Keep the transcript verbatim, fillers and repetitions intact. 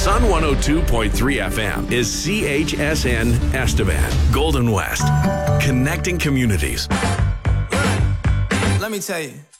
Sun one oh two point three F M is C H S N Estevan, Golden West. Connecting communities. Let me tell you.